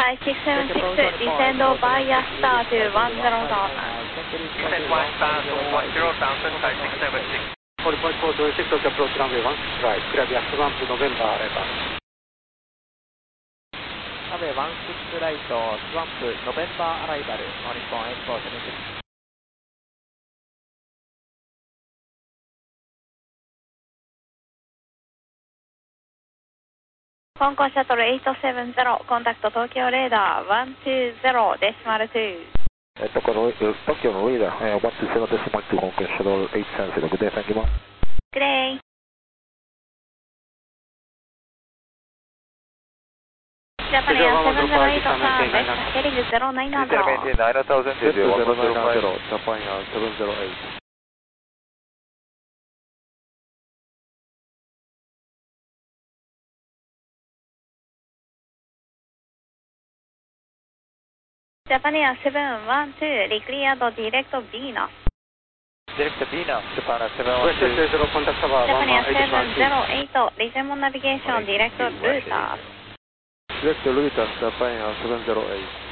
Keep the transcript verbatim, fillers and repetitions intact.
Thai six seven six, descend via star to one zero down. Descend one star to one zero down, Thai six seven six. forty point four two six, approach runway one, right, clear the swamp to November, arrival. Runway one six right, swamp November arrival, on Nippon eight four seven six. 香港シャトルはちセブンゼロ、コンタクト東京レーダーいちにゼロデシマルに。 えっと、この東京のレーダー、いちにゼロデシマルに、香港シャトルはちさんゼロ、グデーサンキマン。 グレー。ジャパニアセブンゼロエイトターンです。ヘリングゼロナインナーゼロ。 ゼロナインナーゼロ、ジャパニアセブンゼロエイト。 ジャパニアセブンワンツー、リクリアドディレクトビーナ。 ディレクトビーナ、ジャパニアセブンワンツー。 ジャパニアセブンゼロエイト、リゼモンナビゲーションディレクトルーター。 ディレクトルーター、ジャパニアセブンゼロエイト。